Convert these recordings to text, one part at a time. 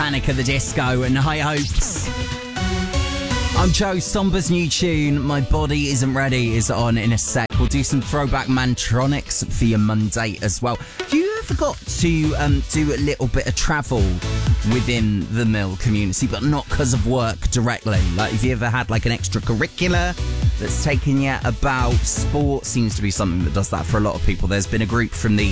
Panic at the Disco and High Hopes. I'm Joe. Somber's new tune, My Body Isn't Ready, is on in a sec. We'll do some throwback Mantronics for your Monday as well. Have you ever got to do a little bit of travel within the Mill community, but not because of work directly? Like, have you ever had like an extracurricular that's taken you about? Sport seems to be something that does that for a lot of people. There's been a group from the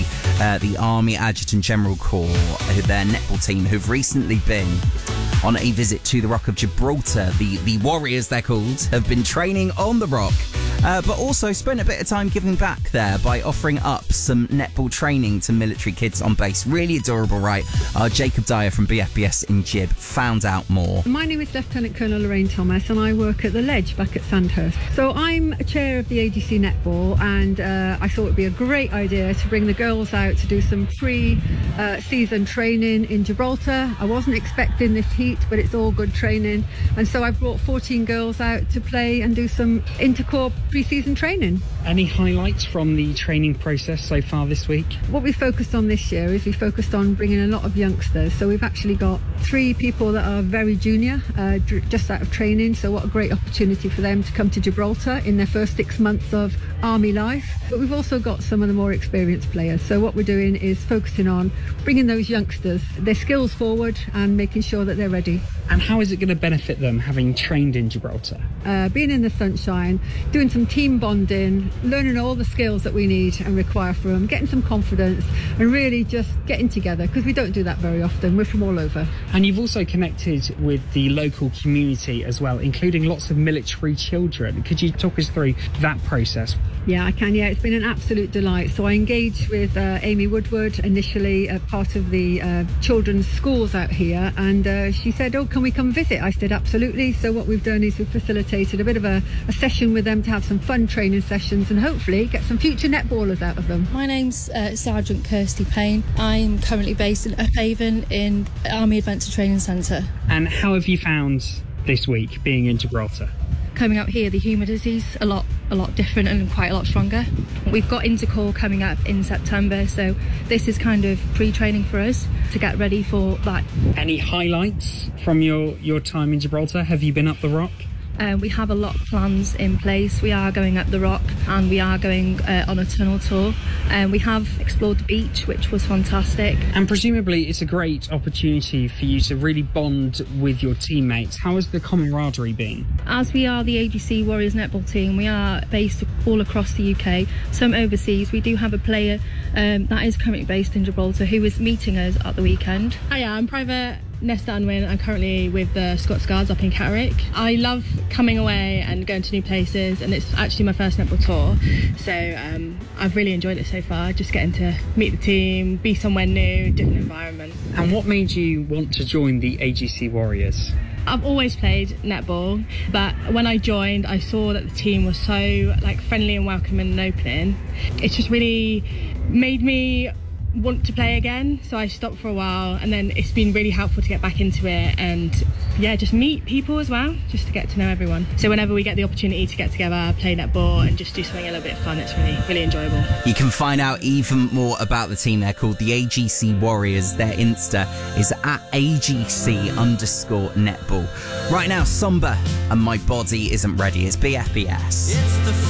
Army Adjutant General Corps, their netball team, who've recently been on a visit to the Rock of Gibraltar. The Warriors, they're called, have been training on the Rock, but also spent a bit of time giving back there by offering up some netball training to military kids on base. Really adorable, right? Jacob Dyer from BFBS in Gib found out more. My name is Lieutenant Colonel Lorraine Thomas and I work at the Ledge back at Sandhurst. So I'm a chair of the AGC Netball, and I thought it would be a great idea to bring the girls out to do some pre-season training in Gibraltar. I wasn't expecting this heat, but it's all good training, and so I brought 14 girls out to play and do some intercorps pre-season training. Any highlights from the training process so far this week? What we focused on this year is we focused on bringing a lot of youngsters. So we've actually got 3 people that are very junior, just out of training. So what a great opportunity for them to come to Gibraltar in their first 6 months of Army life. But we've also got some of the more experienced players. So what we're doing is focusing on bringing those youngsters, their skills forward, and making sure that they're ready. And how is it going to benefit them having trained in Gibraltar? Being in the sunshine, doing some team bonding, learning all the skills that we need and require from them, getting some confidence, and really just getting together, because we don't do that very often. We're from all over. And you've also connected with the local community as well, including lots of military children. Could you talk us through that process? Yeah, I can. Yeah, it's been an absolute delight. So I engaged with Amy Woodward initially, part of the children's schools out here, and she said, "Oh, can we come visit?" I said, "Absolutely." So what we've done is we've facilitated a bit of a session with them to have some fun training sessions and hopefully get some future netballers out of them. My name's Sergeant Kirsty Payne. I'm currently based in Uphaven in Army Adventure Training Centre. And how have you found this week being in Gibraltar? Coming out here, the humidity's a lot different and quite a lot stronger. We've got Intercorps coming up in September, so this is kind of pre-training for us to get ready for that. Any highlights from your time in Gibraltar? Have you been up the Rock? We have a lot of plans in place. We are going up the Rock and we are going on a tunnel tour. We have explored the beach, which was fantastic. And presumably it's a great opportunity for you to really bond with your teammates. How has the camaraderie been? As we are the AGC Warriors netball team, we are based all across the UK, some overseas. We do have a player that is currently based in Gibraltar who is meeting us at the weekend. Hiya, I'm Private Nesta Unwin. I'm currently with the Scots Guards up in Catterick. I love coming away and going to new places, and it's actually my first netball tour, so I've really enjoyed it so far, just getting to meet the team, be somewhere new, different environment. And what made you want to join the AGC Warriors? I've always played netball, but when I joined I saw that the team was so friendly and welcoming and opening. It just really made me want to play again, so I stopped for a while, and then it's been really helpful to get back into it and just meet people as well, just to get to know everyone. So whenever we get the opportunity to get together, play netball and just do something a little bit fun, it's really enjoyable. You can find out even more about the team. They're called the AGC Warriors. Their Insta is at AGC_netball. Right now, Somber and My Body Isn't Ready. It's BFBS.